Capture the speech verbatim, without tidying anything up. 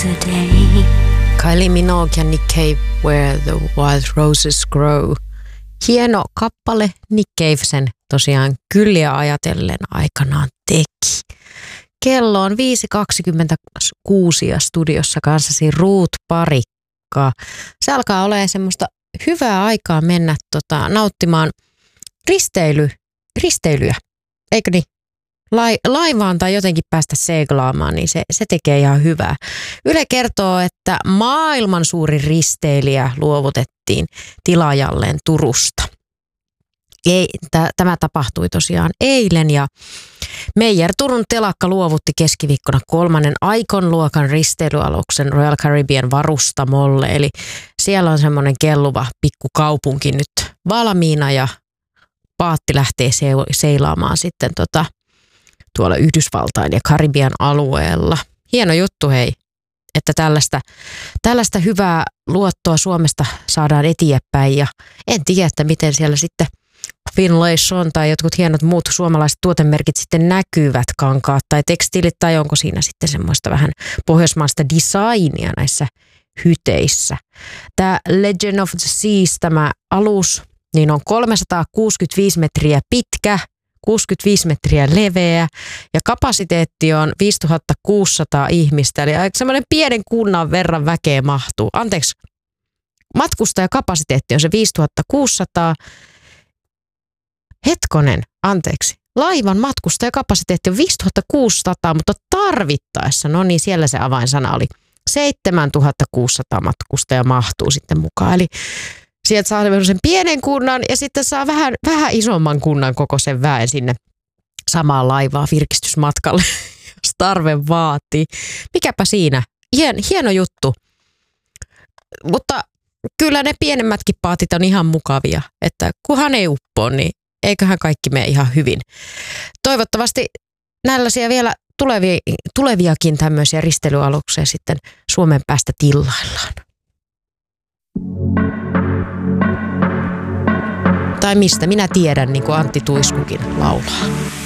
today. Kylie Minogue ja Nick Cave, Where the Wild Roses Grow. Hieno kappale, Nick Cave sen tosiaan kyllä ajatellen aikanaan teki. Kello on viisi kaksikymmentäkuusi ja studiossa kanssasi Ruth Parikka. Se alkaa olemaan semmoista hyvää aikaa mennä tota, nauttimaan risteily, risteilyä, eikö niin? Lai, laivaan tai jotenkin päästä seiglaamaan, niin se, se tekee ihan hyvää. Yle kertoo, että maailman suuri risteilijä luovutettiin tilaajalleen Turusta. Ei, t- tämä tapahtui tosiaan eilen ja Meijer Turun telakka luovutti keskiviikkona kolmannen Icon-luokan risteilyaluksen Royal Caribbean varustamolle. Eli siellä on semmoinen kelluva pikkukaupunki nyt valmiina ja paatti lähtee se- seilaamaan sitten tota tuolla Yhdysvaltain ja Karibian alueella. Hieno juttu hei, että tällaista, tällaista hyvää luottoa Suomesta saadaan eteenpäin ja en tiedä, että miten siellä sitten Finlayson tai jotkut hienot muut suomalaiset tuotemerkit sitten näkyvät, kankaat tai tekstiilit tai onko siinä sitten semmoista vähän pohjoismaista designia näissä hyteissä. Tämä Legend of the Seas, tämä alus, niin on kolmesataakuusikymmentäviisi metriä pitkä, kuusikymmentäviisi metriä leveä ja kapasiteetti on viisituhattakuusisataa ihmistä, eli semmoinen pienen kunnan verran väkeä mahtuu. Anteeksi, matkustajakapasiteetti on se viisituhattakuusisataa. Hetkonen, anteeksi. Laivan matkustajakapasiteetti on viisituhattakuusisataa, mutta tarvittaessa, no niin siellä se avainsana oli, seitsemäntuhattakuusisataa matkustajaa mahtuu sitten mukaan. Eli sieltä saa sen pienen kunnan ja sitten saa vähän, vähän isomman kunnan koko sen väen sinne samaan laivaan virkistysmatkalle, jos tarve vaatii. Mikäpä siinä? Hien, hieno juttu. Mutta kyllä ne pienemmätkin paatit on ihan mukavia, että kunhan ei uppoa, niin eiköhän kaikki mene ihan hyvin. Toivottavasti nällaisia vielä tulevia, tuleviakin tämmöisiä risteilyaluksia sitten Suomen päästä tillaillaan. Tai mistä minä tiedän, niin kuin Antti Tuiskukin laulaa.